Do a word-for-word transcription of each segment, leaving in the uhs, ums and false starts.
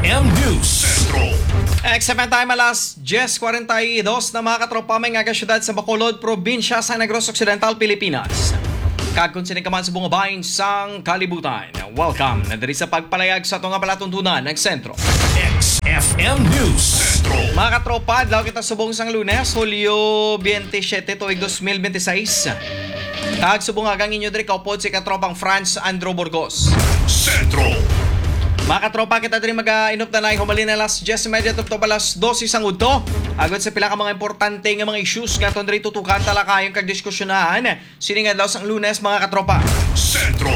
M News Centro. Eksepto time alas diyes kuwarenta y dos na mga katropa may nga syudad sa Bacolod, probinsya sa Negros Occidental, Pilipinas. Kagkon sinikaman sa bungabayin sang kalibutan. Welcome na diri sa pagpalayag sa itong palatuntunan ng sentro. X F M News Centro. Mga katropa, daw kita subong sang Lunes, Hulyo twenty-seven, tuig twenty twenty-six. Kag subong agang inyo diri kaupod si katropang Franz Andro Burgos. Centro. Mga katropa, kita diri mag-inup na lang humalin na alas diyes thirty to alas twelve isang udto. Agad sa pila ka mga importante nga mga issues nga ton diri tutukan talakayong kag diskusyonahan. Sini nga daw sang Lunes, mga katropa. Centro.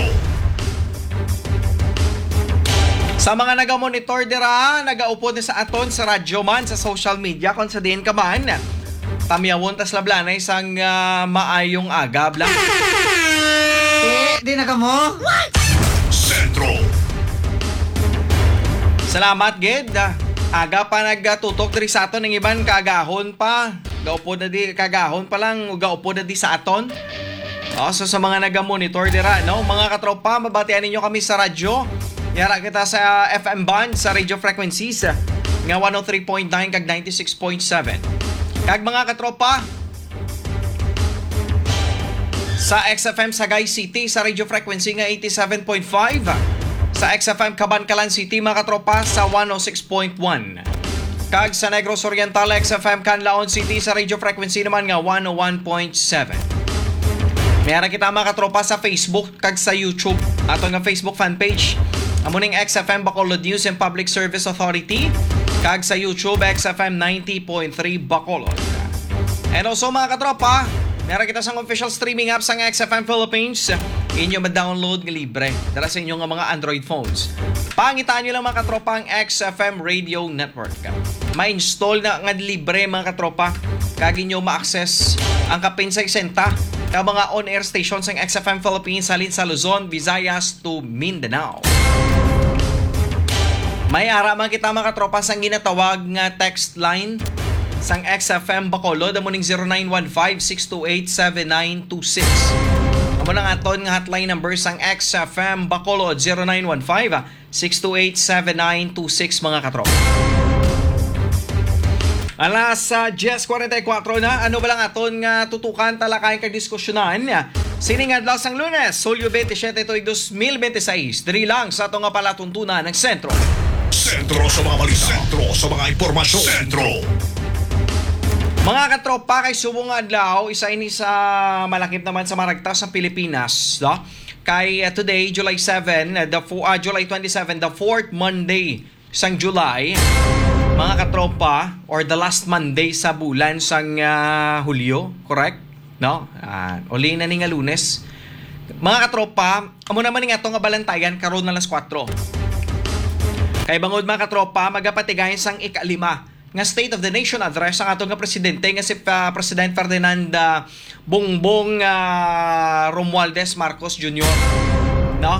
Sa mga naga-monitor dira, nagaupod na sa aton sa radyo man, sa social media, kung sa din ka man, tamyawon tas lablanay sang uh, maayong aga, blang. Eh, di na ka mo? Centro. Salamat, Ged. Aga pa nagtutok diri sa aton ng iban kagahon pa. Gaupod na di kagahon pa lang, gaupod na di sa aton. Oh, so sa mga naga-monitor dira, no, mga katropa, mabatian ninyo kami sa radyo. Yara kita sa F M band sa radio frequencies nga one oh three point nine kag ninety-six point seven. Kag mga katropa, sa X F M Sagay City sa radio frequency nga eighty-seven point five. Sa X F M Cabancalan City, mga katropa, sa one oh six point one. Kag sa Negros Oriental, X F M Canlaon City sa radio frequency naman nga one oh one point seven. Mayroon kita mga katropa sa Facebook kag sa YouTube. Ato nga Facebook fanpage, amuning X F M Bacolod News and Public Service Authority. Kag sa YouTube, X F M ninety point three Bacolod. And also mga katropa, meron kita sa official streaming app sa X F M Philippines. Inyo ma-download ng libre dala sa inyong mga Android phones. Pangitaan nyo lang mga katropa ang X F M Radio Network. Ma-install na nga libre mga katropa. Kag inyo ma-access ang kapin sa isenta ka mga on-air stations ng X F M Philippines salin sa Luzon, Visayas to Mindanao. May ara man kita mga katropa sang ginatawag nga text line sang X F M Bacolod, amuning zero nine one five, six two eight, seven nine two six. Amo nang aton nga hotline number sang X F M Bacolod, zero nine one five, six two eight, seven nine two six, mga katropa. Alas uh, diyes kuwarenta y kuwatro na, ano ba lang aton nga tutukan talakayan kag diskusyonan. Sining adlaw sang Lunes, Hulyo twenty-seven, tuig twenty twenty-six. Diri lang sa ato nga palatuntunan ng sentro. Sentro sa mga balita. Sentro sa mga impormasyon. Sentro. Mga katropa, kay subong adlaw, isa ini sa malakip naman sa maragtas sa Pilipinas, no? Kay uh, today, July seventh, uh, the uh, July twenty-seventh, the fourth Monday sang July, mga katropa, or the last Monday sa bulan sang uh, Hulyo, correct? No? Uh, uli na ni nga Lunes. Mga katropa, amo naman nga itong balantayan karon na alas kwatro. Kay bangod mga katropa, magapatigayan sang ikalima nga State of the Nation address ang atong nga presidente nga si uh, President Ferdinand uh, Bongbong uh, Romualdez Marcos Junior No?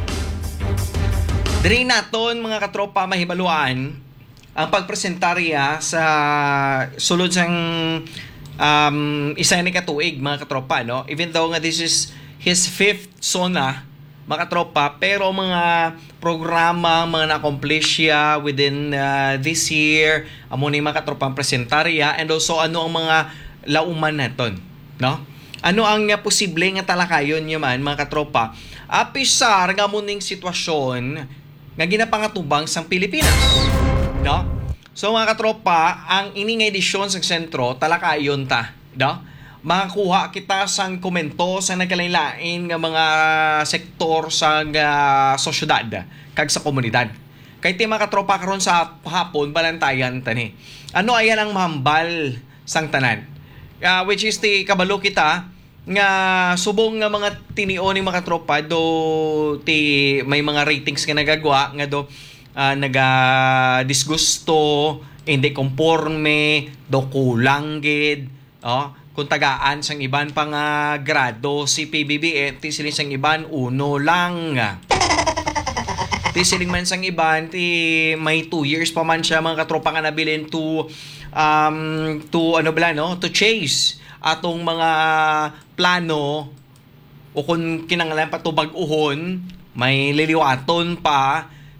Diri naton mga katropa mahibaluan ang pagpresentarya sa sulod sang um, isa ni katuig, mga katropa, no? Even though nga this is his fifth SONA, mga katropa, pero mga programa, mga na-accomplish siya within uh, this year, amo ni mga katropang presentarya, and also ano ang mga lauman naton, no? Ano ang uh, posible nga talakayon niya man, mga katropa, apisar nga muning sitwasyon nga ginapangatubang sang Pilipinas, no? So mga katropa, ang ini nga edisyon sa sentro talakayon ta, no? Makakuha kita sang komento sa nagkalain-lain nga mga sektor sa uh, sosyedad kag sa komunidad. Kay ti mga katropa karon sa hapon balantayan tani. Ano ayan ang mahambal sang tanan? Uh, which is ti kabalo kita nga subong nga mga tinio ni mga katropa do ti may mga ratings nga nagagwa nga do uh, naga disgusto, hindi konforme, do kulang gid, oh, kung tagaan sang iban pang uh, grado si P B B, eh, ti siling sang iban uno lang. Ti siling man sang iban ti may two years pa man siya, mga katropa, nga nabilin to um to ano bala, no, to chase atong mga plano, o kung kinanglan pa to bag-uhon, may liliwaton pa,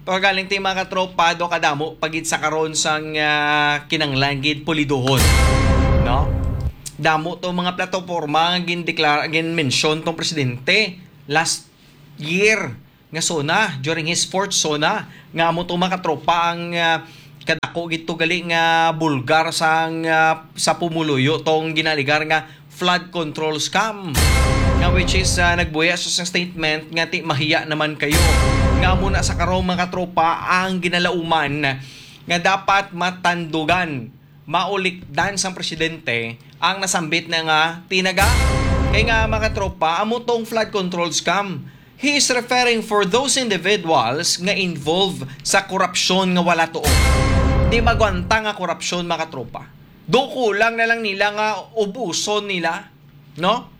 Pero galing ti mga katropa do kadamo pagit sa karon sang uh, kinanglanggit pulidohon. No? Damo to mga plataporma nga gindeklara gin mention tong presidente last year nga sona during his fourth sona nga amo to mga katropa ang uh, kadako gito gali nga bulgar sang uh, sa pumuluyo tong ginaligar nga flood control scam nga which is uh, nagbuya sa statement nga ti mahiya naman kayo nga muna sa karong mga katropa ang ginalauman nga dapat matandugan maulikdan sang presidente ang nasambit na nga tinaga. Kaya nga mga tropa, amo tong flood control scam. He is referring for those individuals nga involved sa korupsyon nga wala tuon. Di magwanta nga korupsyon mga tropa. Do kulang na lang nila nga ubuson nila, no?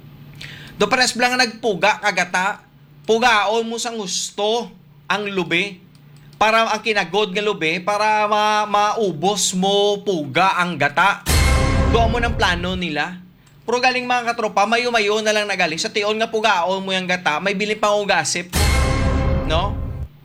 Do pares blang nagpuga kagata, pugaon mo sang gusto ang lubi para ang kinagod nga lubi para ma maubos mo puga ang gata. Doon mo ng plano nila. Pero galing mga katropa, mayo-mayo na lang nagaling. Sa tion nga pugaon mo yung gata, may bilin pang ugasip. No?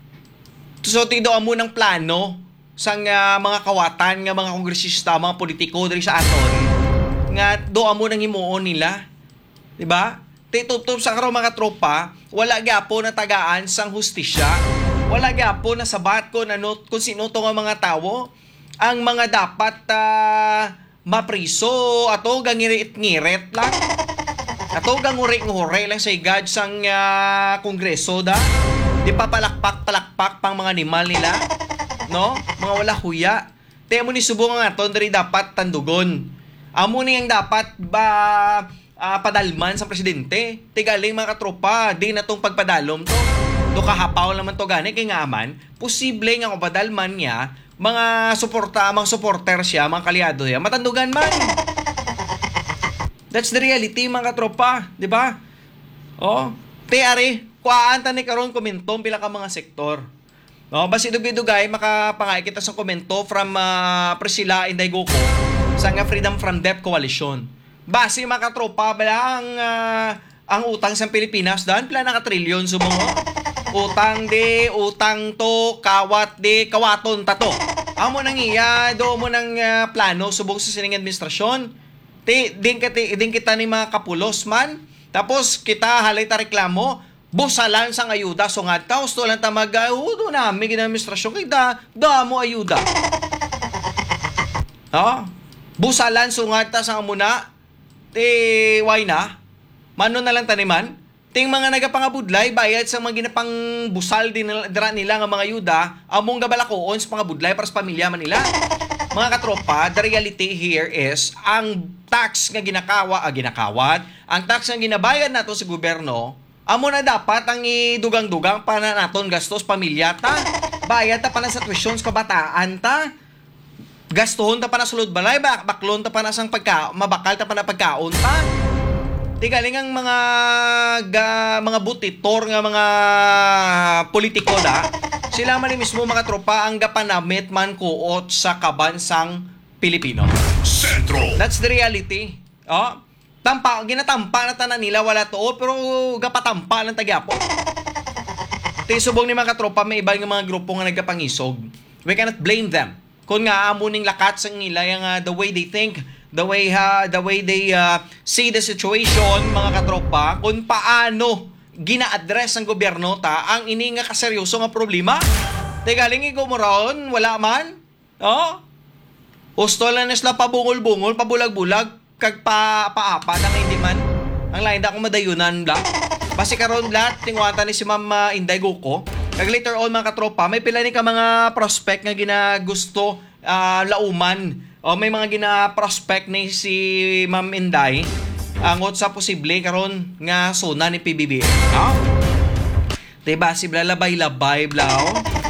So, tidoan mo ng plano sa uh, mga kawatan, nga mga kongresista, mga politiko diri sa aton. Nga doon mo ng himuon nila. Diba? Tituptop sa karon mga tropa, wala gyapo na tagaan sang hustisya. Wala gyapo na sabat ko na not, kung sino to nga mga tao. Ang mga dapat... Uh, mapriso ato gangirit-ngirit lang ato ganguri-nguri lang sa igad sang uh, kongreso da di pa palakpak-palakpak pang mga animal nila no mga wala huya te mo ni subong nga aton diri dapat tandugon amo ni ang dapat ba uh, padalman sa presidente ti galing mga katropa di na tong pagpadalom to do kahapaw naman to gani kay nga aman posible nga kung padalman niya mga suporta, mga supporter siya, mga kalyado niya, matandugan man. That's the reality, mga katropa, di ba? Oh, te ari, kuaan ta ni karon komentong pila ka mga sektor. No, basi dugay-dugay makapangay kita sa komento from uh, Priscilla Inday Goko sa nga Freedom from Debt Coalition. Basi mga katropa, bala ang uh, ang utang sa Pilipinas daan pila na ka trilyon sumongo. Utang de, utang to, kawat de, kawaton tato. Amo nang iya, do mo nang uh, plano subong sa sining administrasyon. Ti din kita din kita ni mga kapulos man. Tapos kita halay ta reklamo, busalan sang ayuda so nga ta gusto lang ta mag udo na mi administrasyon kay da da mo ayuda. No? Busalan so nga ta sang amuna. Ti why na? Mano na lang taniman. Ting mga nagapangabudlay bayad sa mga ginapang busal din dira nila nga mga ayuda among gabalakoon sa pangabudlay para sa pamilya man nila. Mga katropa, the reality here is ang tax nga ginakawa ah, ginakawat, ang tax nga ginabayad nato sa gobyerno, amo na dapat ang idugang-dugang para naton gastos pamilya ta. Bayad ta pa na sa tuition sa kabataan ta. Gastohon ta pa na sulod balay, bak baklon ta pa na sang pagka mabakal ta pa na pagkaon ta. Di galing ang mga ga, mga butitor nga mga politiko da, sila man mismo mga tropa ang gapanamit man kuot sa kabansang Pilipino. Sentro. That's the reality. Oh, tampa ginatampa na tanan nila wala to pero gapatampa lang tagyapo. Ti subong ni mga tropa may iba nga mga grupo nga nagapangisog. We cannot blame them. Kung nga amo ning lakat sang nila yung uh, the way they think, the way ha the way they uh, see the situation mga katropa kung paano gina-address ng gobyerno ta ang ini nga kaseryoso nga problema. Teka lingi ko mo ron, wala man. Oh? Usto lang nesla pabungol-bungol, pabulag-bulag, kag pa paapa na hindi man. Ang lain da ko madayunan bla. Basi karon lahat tingwata ni si Ma'am uh, Inday Goko. Kag later on mga katropa, may pila ni ka mga prospect nga ginagusto uh, lauman. O may mga gina-prospect ni si Ma'am Inday angot sa posible karon nga suna ni P B B M. No? Diba si blalabay-labay blaw.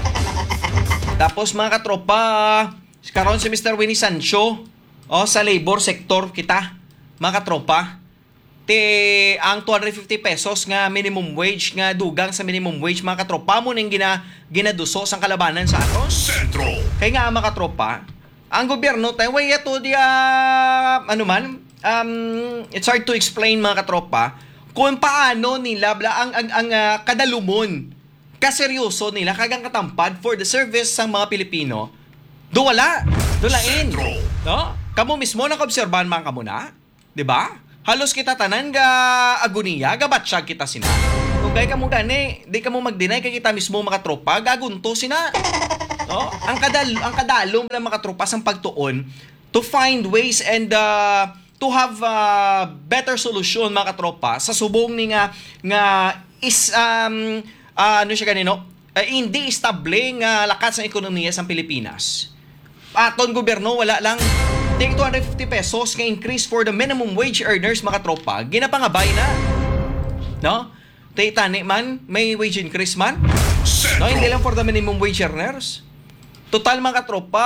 Tapos mga katropa, karon si Mister Winnie Sancho o sa labor sector kita. Mga katropa, ti ang two hundred fifty pesos nga minimum wage nga dugang sa minimum wage mga katropa mo ning gina ginaduso sang kalabanan sa aton. Sentro. Kay nga mga katropa, ang gobyerno tayo way ato di uh, ano man um, it's hard to explain mga katropa kung paano nila bla ang ang, ang uh, kadalumon kaseryoso nila kagang katampad for the service sa mga Pilipino, do wala. Do lain. No? Kamo mismo nakaobserbahan man kamo na, 'di ba? Halos kita tanan ga agoniya, ga batsyag kita sina. Kung kay kamo gani, di kamo mag-deny kay kita mismo mga tropa, gagunto sina. No? Ang kadal ang kadalom lang mga tropa sang pagtuon to find ways and uh, to have uh, better solution mga tropa sa subong ni nga nga is um uh, ano siya ganino, uh, hindi estable nga lakas ng ekonomiya sa Pilipinas. Aton gobyerno wala lang take two hundred fifty pesos nga increase for the minimum wage earners mga tropa, ginapangabay na. No? Tay tani man may wage increase man. No, hindi lang for the minimum wage earners. Total mga tropa,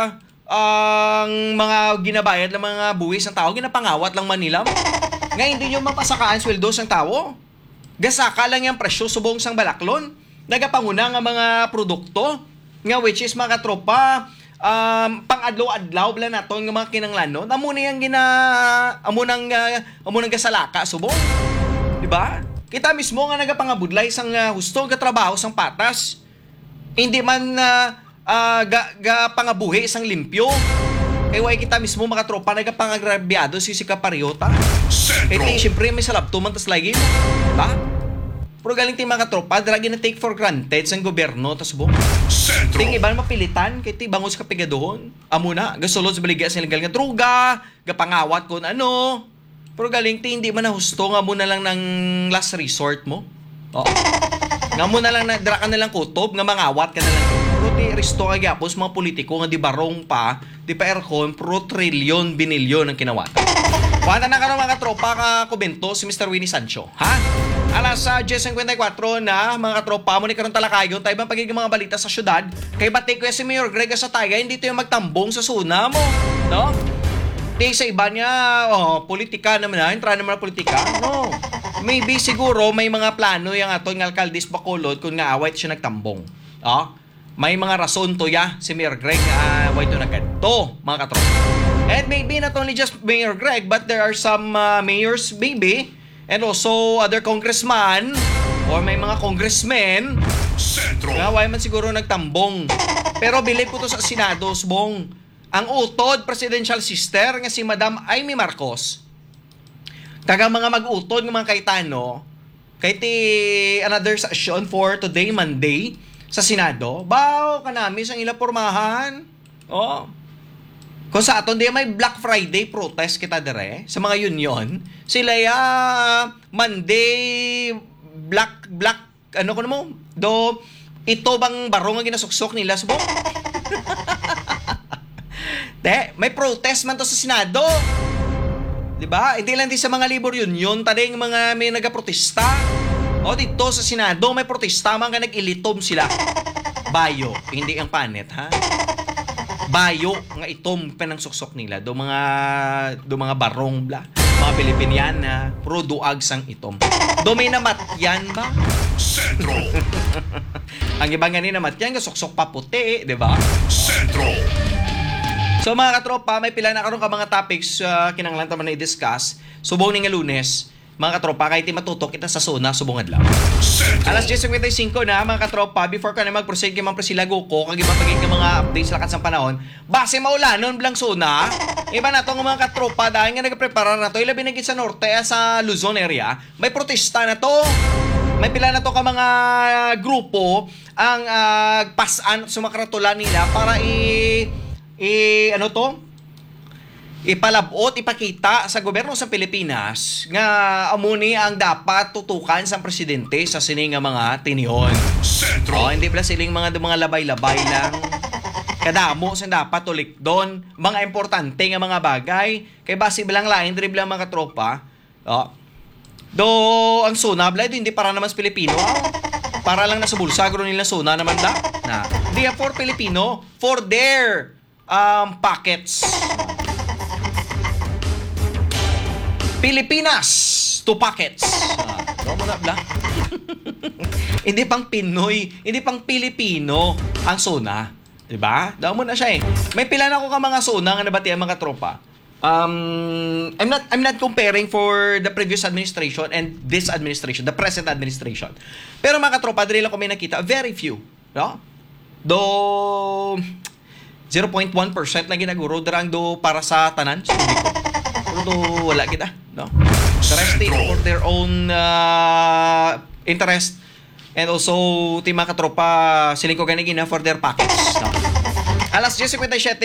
ang mga ginabayad ng mga buwis ng tao, ginapangawat lang Manila. Nga hindi nyo mapasakaan sweldo ng tao. Gasaka lang yung presyo subong sang balaklon. Nagapanguna nga mga produkto. Nga which is mga tropa, um, pang-adlaw-adlaw bala naton nga mga kinanglanon. Amo na yung gina... Amo nang, uh, amo nang gasalaka subong. Diba? Kita mismo nga nagapangabudlay sang uh, husto nga trabaho sang patas. Hindi man... Uh, Uh, ga, ga pangabuhi isang limpyo. Kaya way kita mismo mga tropa nagapangagrabyado si si Kapariota. Kaya ti, siyempre may salabto man tas lagi. Diba? Pero galing ti mga tropa, dragi na take for granted sa gobyerno tas buong. Ting iba na mapilitan, kaya ti bangus kapigadohon. Amo na, gasulod sa baligya sa legal nga druga, gapangawat kung ano. Pero galing ti, hindi man na husto nga muna lang ng last resort mo. Oo. Nga mo na lang, dra ka na lang kutob, nga mangawat ka na lang. Pero ti risto nga gyapos mga politiko nga di barong pa, di pa aircon, pro trilyon, binilyon ang kinawatan. Wala na ka ng mga tropa ka kubento si Mister Winnie Sancho. Ha? Alas sa uh, ten fifty-four na mga tropa mo ni karon talakayon tayo bang pagiging mga balita sa syudad. Kay bati ko si Mayor Greg sa Tagay, hindi to yung magtambong sa suna mo. No? Di sa iba niya, oh, politika naman na, entra naman na politika. No. Maybe siguro may mga plano yung ato ng Alcaldis Bacolod kung nga away siya nagtambong. Oh? May mga rason to ya si Mayor Greg uh, away to nagkanto, mga katropa. And maybe not only just Mayor Greg, but there are some uh, mayors maybe, and also other congressman, or may mga congressmen, nga away man siguro nagtambong. Pero bilib po to sa Senado, subong. Ang utod presidential sister nga si Madam Amy Marcos, kagang mga mag-utod ng mga kaitano, kay ti another session for today, Monday, sa Senado, baw kanami sang ila pormahan. Oh. Kung sa aton, di may Black Friday protest kita dire, sa mga union, sila ya Monday, Black, Black, ano ko na mo, do, ito bang barong ang ginasuksok nila, subok? De, may protest man to sa Senado. Diba? Hindi lang din sa mga labor union, tadeng mga may nagaprotesta. O dito sa Senado, may protesta man ka nag-ilitom sila. Bayo, hindi ang panet, ha? Bayo nga itom penang suksok nila. Do mga do mga barong bla, mga Pilipiniana, pro duag sang itom. Do may namatyan ba? Sentro. Ang ibang ganin namatyan, suksok pa puti, di ba? Sentro. So mga katropa, may pila na karon ka mga topics uh, kinanglan taman na i-discuss. Subong ni nga Lunes, mga katropa, kahit matutok kita sa suna, subong adlaw. Alas ten fifty-five na mga katropa, before ka na mag-proceed kay Mang Priscilla Guko, kag iba pagig mga updates sa kansang panahon, base maulanon blang suna, iba na to ng mga katropa dahil nga nagprepara na to, ilabi na gid sa norte sa Luzon area, may protesta na to. May pila na to ka mga grupo ang uh, pasan sumakratola nila para i i ano to ipalabot, ipakita sa gobyerno sa Pilipinas nga amuni ang dapat tutukan sa presidente sa sining nga mga tinihon. Oh, hindi pala siling mga mga labay-labay lang. Kadamo sa dapat tulik doon mga importante nga mga bagay kay base bilang lain dribble lang mga tropa. Oh. Do ang suna blay hindi para naman sa Pilipino. Para lang nasa bulsa guro nila suna naman da. Na, hindi for Pilipino, for their um packets. Pilipinas to packets. Ah, mo na bla. Hindi pang Pinoy, hindi pang Pilipino ang suna, 'di ba? Daw mo na siya eh. May pila na ko ka mga suna nga nabati ang mga tropa. um, I'm not I'm not comparing for the previous administration and this administration, the present administration. Pero mga katropa, dali lang ko may nakita, very few, no? Do zero point one percent lang ginaguro darang do para sa tanan. So, pero do wala kita, no? The rest they for their own uh, interest, and also ti mga katropa siling ko ganigina for their pockets, no? Alas ten fifty-seven